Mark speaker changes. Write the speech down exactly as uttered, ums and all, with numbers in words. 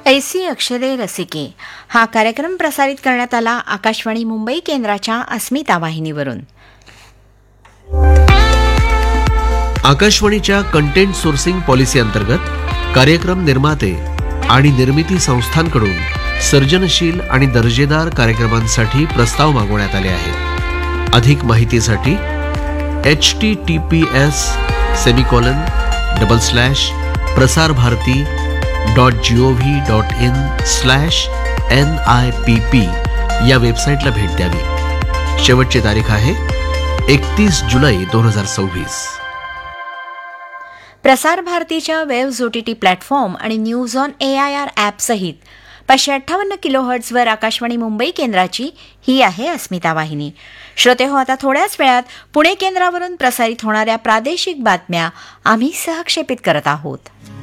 Speaker 1: ऐसी अक्षरे रसिके हा कार्यक्रम प्रसारित करण्यात आला आकाशवाणी मुंबई केंद्राच्या अस्मिता वाहिनीवरून.
Speaker 2: आकाशवाणीच्या कंटेंट सोर्सिंग पॉलिसी अंतर्गत कार्यक्रम निर्माते आणि निर्मिती संस्थांकडून सर्जनशील आणि दर्जेदार कार्यक्रमांसाठी प्रस्ताव मागवण्यात आले आहेत. अधिक माहितीसाठी H T T P S semicolon double slash Prasar Bharati dot G O V dot in slash N I P P या वेबसाईटला भेट द्यावी. शेवटची तारीख आहे एकतीस जुलै दोन हजार सव्वीस.
Speaker 1: प्रसार भारतीच्या waves O T T platform आणि news on A I R app सहित पाचशे अठ्ठावन्न किलो हर्ट्झवर आकाशवाणी मुंबई केंद्राची ही आहे अस्मिता वाहिनी. श्रोते हो, आता थोड्याच वेळात पुणे केंद्रावरून प्रसारित होणाऱ्या प्रादेशिक बातम्या आम्ही सहक्षेपित करत आहोत.